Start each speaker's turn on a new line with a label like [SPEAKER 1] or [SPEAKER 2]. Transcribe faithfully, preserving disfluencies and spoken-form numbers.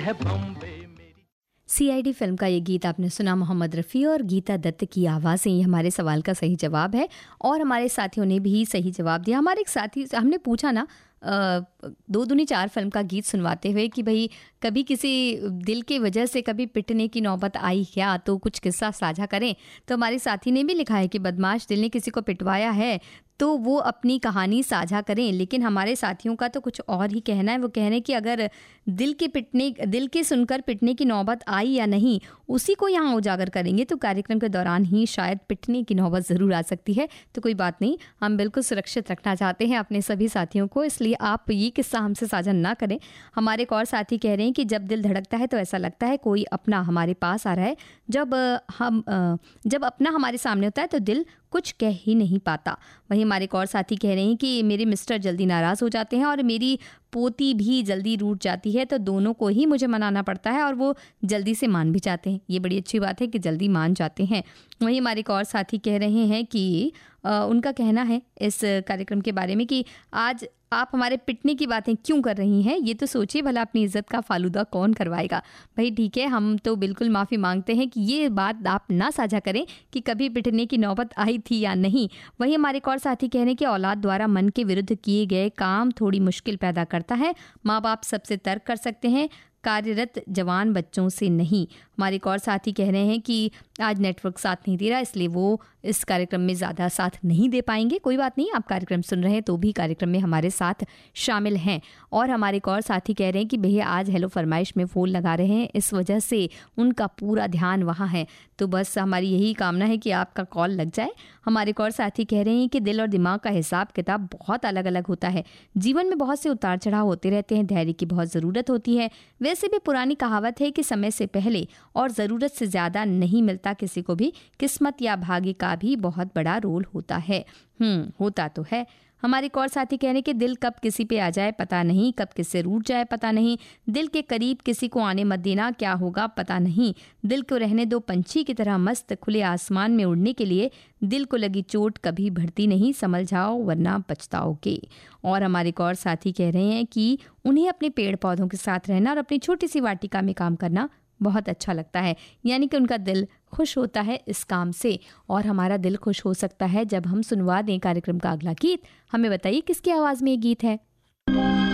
[SPEAKER 1] है Bombay.
[SPEAKER 2] CID film का ये गीत आपने सुना, मोहम्मद रफ़ी और गीता दत्त की आवाज़ से। ये हमारे सवाल का सही जवाब है और हमारे साथियों ने भी सही जवाब दिया। हमारे एक साथी, हमने पूछा ना अ, दो दूनी चार फिल्म का गीत सुनवाते हुए कि भाई कभी किसी दिल की वजह से कभी पिटने की नौबत आई क्या, तो कुछ किस्सा साझा करें। तो हमारे साथी ने भी लिखा है कि बदमाश दिल ने किसी को पिटवाया है तो वो अपनी कहानी साझा करें। लेकिन हमारे साथियों का तो कुछ और ही कहना है। वो कह रहे हैं कि अगर दिल के पिटने दिल के सुनकर पिटने की नौबत आई या नहीं, उसी को यहाँ उजागर करेंगे तो कार्यक्रम के दौरान ही शायद पिटने की नौबत ज़रूर आ सकती है। तो कोई बात नहीं, हम बिल्कुल सुरक्षित रखना चाहते हैं अपने सभी साथियों को, इसलिए आप ये किस्सा हमसे साझा ना करें। हमारे एक और साथी कह रहे हैं कि जब दिल धड़कता है तो ऐसा लगता है कोई अपना हमारे पास आ रहा है। जब हम जब अपना हमारे सामने होता है तो दिल कुछ कह ही नहीं पाता। वहीं हमारे एक और साथी कह रहे हैं कि मेरे मिस्टर जल्दी नाराज़ हो जाते हैं और मेरी पोती भी जल्दी रूठ जाती है, तो दोनों को ही मुझे मनाना पड़ता है और वो जल्दी से मान भी जाते हैं। ये बड़ी अच्छी बात है कि जल्दी मान जाते हैं। वहीं हमारे एक और साथी कह रहे हैं कि आ, उनका कहना है इस कार्यक्रम के बारे में कि आज आप हमारे पिटने की बातें क्यों कर रही हैं, ये तो सोचिए भला अपनी इज्जत का फालूदा कौन करवाएगा। भाई ठीक है, हम तो बिल्कुल माफ़ी मांगते हैं कि ये बात आप ना साझा करें कि कभी पिटने की नौबत आई थी या नहीं। वहीं हमारे एक और साथी कह रहे हैं कि औलाद द्वारा मन के विरुद्ध किए गए काम थोड़ी मुश्किल पैदा करता है। माँ बाप सबसे तर्क कर सकते हैं, कार्यरत जवान बच्चों से नहीं। हमारे एक और साथी कह रहे हैं कि आज नेटवर्क साथ नहीं दे रहा, इसलिए वो इस कार्यक्रम में ज़्यादा साथ नहीं दे पाएंगे। कोई बात नहीं, आप कार्यक्रम सुन रहे हैं तो भी कार्यक्रम में हमारे साथ शामिल हैं। और हमारे एक और साथी कह रहे हैं कि भैया आज हेलो फरमाइश में फ़ोन लगा रहे हैं, इस वजह से उनका पूरा ध्यान वहाँ है। तो बस हमारी यही कामना है कि आपका कॉल लग जाए। हमारे एक और साथी कह रहे हैं कि दिल और दिमाग का हिसाब किताब बहुत अलग अलग होता है। जीवन में बहुत से उतार चढ़ाव होते रहते हैं, धैर्य की बहुत ज़रूरत होती है। वैसे भी पुरानी कहावत है कि समय से पहले और ज़रूरत से ज़्यादा नहीं मिलता किसी को भी। किस्मत या भाग्य का भी बहुत बड़ा रोल होता है। हम्म होता तो है। हमारे एक और साथी कह रहे हैं कि दिल कब किसी पे आ जाए पता नहीं, कब किससे रूठ जाए पता नहीं। दिल के करीब किसी को आने मत देना, क्या होगा पता नहीं। दिल को रहने दो पंछी की तरह मस्त, खुले आसमान में उड़ने के लिए। दिल को लगी चोट कभी भरती नहीं, संभल जाओ वरना पछताओगे। और हमारे एक और साथी कह रहे हैं कि उन्हें अपने पेड़ पौधों के साथ रहना और अपनी छोटी सी वाटिका में काम करना बहुत अच्छा लगता है। यानी कि उनका दिल खुश होता है इस काम से। और हमारा दिल खुश हो सकता है जब हम सुनवा दें कार्यक्रम का अगला गीत। हमें बताइए किसकी आवाज़ में ये गीत है।